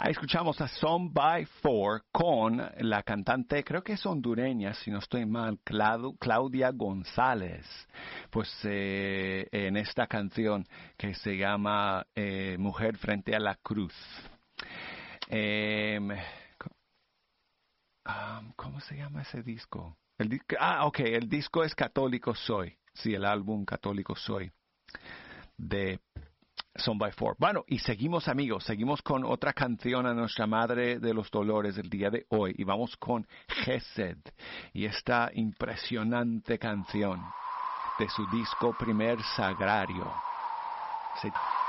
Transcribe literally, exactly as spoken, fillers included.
Escuchamos a Song by Four con la cantante, creo que es hondureña, si no estoy mal, Claudia, Claudia González. Pues eh, en esta canción que se llama eh, Mujer frente a la cruz. Eh, um, ¿Cómo se llama ese disco? El disco? Ah, ok, el disco es Católico Soy. Sí, el álbum Católico Soy de Song by Four. Bueno, y seguimos, amigos, seguimos con otra canción a nuestra Madre de los Dolores el día de hoy. Y vamos con Gesed y esta impresionante canción de su disco Primer Sagrario. Se